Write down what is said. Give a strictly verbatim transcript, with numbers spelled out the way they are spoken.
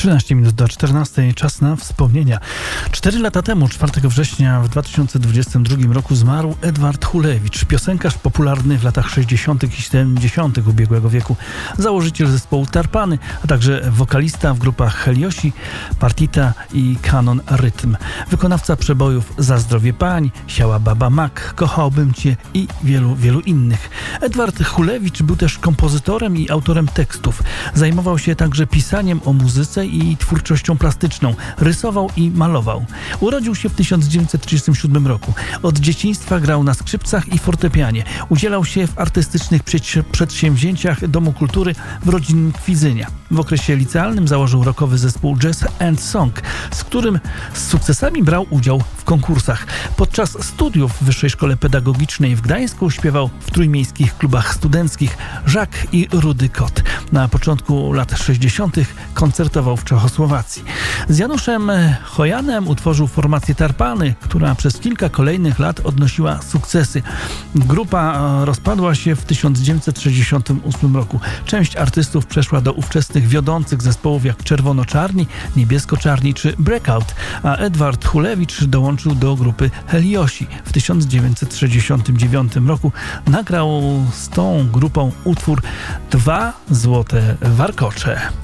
trzynaście minut do czternastej. Czas na wspomnienia. Cztery lata temu, czwartego września w dwa tysiące dwudziestym drugim roku zmarł Edward Hulewicz, piosenkarz popularny w latach sześćdziesiątych i siedemdziesiątych ubiegłego wieku, założyciel zespołu Tarpany, a także wokalista w grupach Heliosi, Partita i Kanon Rytm. Wykonawca przebojów Za zdrowie pań, Siała baba mak, Kochałbym cię i wielu, wielu innych. Edward Hulewicz był też kompozytorem i autorem tekstów. Zajmował się także pisaniem o muzyce i twórczością plastyczną. Rysował i malował. Urodził się w tysiąc dziewięćset trzydziestym siódmym roku. Od dzieciństwa grał na skrzypcach i fortepianie. Udzielał się w artystycznych przedsięwzięciach Domu Kultury w rodzinnym Kwidzynia. W okresie licealnym założył rockowy zespół Jazz and Song, z którym z sukcesami brał udział w konkursach. Podczas studiów w Wyższej Szkole Pedagogicznej w Gdańsku śpiewał w trójmiejskich klubach studenckich Żak i Rudy Kot. Na początku lat sześćdziesiątych koncertował w Czechosłowacji. Z Januszem Chojanem utworzył formację Tarpany, która przez kilka kolejnych lat odnosiła sukcesy. Grupa rozpadła się w tysiąc dziewięćset sześćdziesiątym ósmym roku. Część artystów przeszła do ówczesnych wiodących zespołów jak Czerwono-Czarni, Niebiesko-Czarni czy Breakout, a Edward Hulewicz dołączył do grupy Heliosi. W tysiąc dziewięćset sześćdziesiątym dziewiątym roku nagrał z tą grupą utwór Dwa złote warkocze.